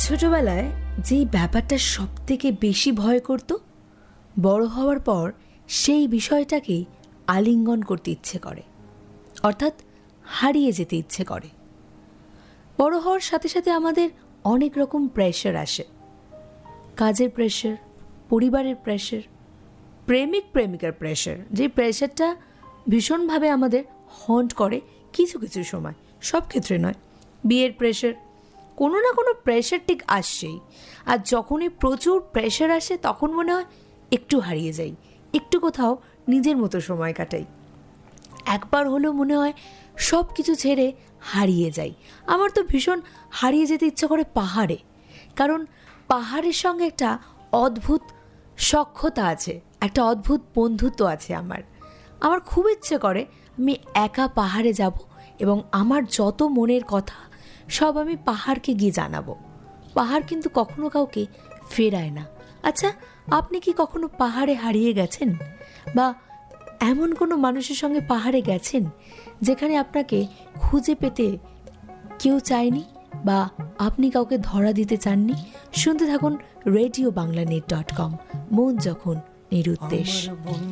ছোটবেলায় যেই ব্যাপারটা সব থেকে বেশি ভয় করত, বড় হওয়ার পর সেই বিষয়টাকেই আলিঙ্গন করতে ইচ্ছে করে, অর্থাৎ হারিয়ে যেতে ইচ্ছে করে। বড় হওয়ার সাথে সাথে আমাদের অনেক রকম প্রেশার আসে। কাজের প্রেশার, পরিবারের প্রেশার, প্রেমিক প্রেমিকার প্রেশার, যে প্রেশারটা ভীষণভাবে আমাদের হন্ট করে কিছু কিছু সময়, সব ক্ষেত্রে নয়। বিয়ের প্রেশার, কোনো না কোনো প্রেশার ঠিক আসছেই। আর যখনই প্রচুর প্রেশার আসে তখন মনে হয় একটু হারিয়ে যাই, একটু কোথাও নিজের মতো সময় কাটাই। একবার হলেও মনে হয় সব কিছু ছেড়ে হারিয়ে যাই। আমার তো ভীষণ হারিয়ে যেতে ইচ্ছা করে পাহাড়ে, কারণ পাহাড়ের সঙ্গে একটা অদ্ভুত সখ্যতা আছে, একটা অদ্ভুত বন্ধুত্ব আছে। আমার খুব ইচ্ছে করে আমি একা পাহাড়ে যাব এবং আমার যত মনের কথা সব আমি পাহাড়কে গিয়ে জানাবো। পাহাড় কিন্তু কখনো কাউকে ফেরায় না। আচ্ছা, আপনি কি কখনো পাহাড়ে হারিয়ে গেছেন, বা এমন কোনো মানুষের সঙ্গে পাহাড়ে গেছেন যেখানে আপনাকে খুঁজে পেতে কেউ চায়নি, বা আপনি কাউকে ধরা দিতে চাননি? শুনতে থাকুন RadioBanglaNet.com, মন যখন নিরুদ্দেশ।